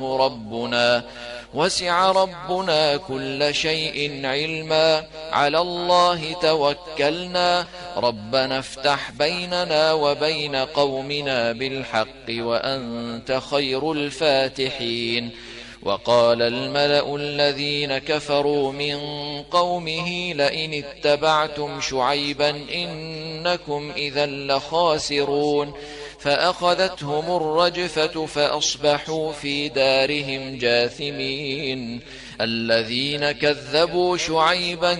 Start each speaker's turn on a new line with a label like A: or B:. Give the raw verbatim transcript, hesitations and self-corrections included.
A: ربنا وسع ربنا كل شيء علما على الله توكلنا ربنا افتح بيننا وبين قومنا بالحق وأنت خير الفاتحين. وقال الملأ الذين كفروا من قومه لئن اتبعتم شعيبا إنكم إذا لخاسرون فأخذتهم الرجفة فأصبحوا في دارهم جاثمين. الذين كذبوا شعيبا